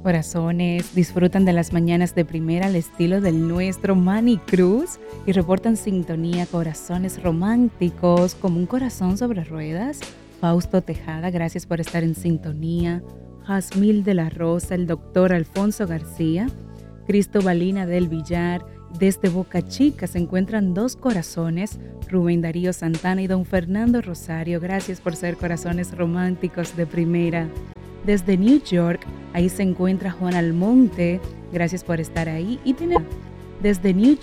Corazones disfrutan de las mañanas de primera al estilo del nuestro Manny Cruz y reportan sintonía corazones románticos como un corazón sobre ruedas. Fausto Tejada, gracias por estar en sintonía. Jasmil de la Rosa, el doctor Alfonso García, Cristobalina del Villar. Desde Boca Chica se encuentran dos corazones, Rubén Darío Santana y don Fernando Rosario. Gracias por ser corazones románticos de primera. Desde New York, ahí se encuentra Juan Almonte. Gracias por estar ahí. Y tenemos desde New